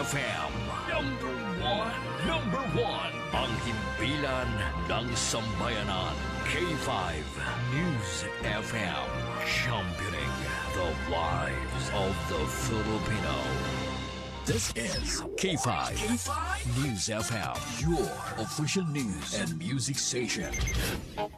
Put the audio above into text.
FM. Number one. Ang himpilan ng sambayanan. K5 News FM. Championing the lives of the Filipino. This is K5 News FM, your official news and music station.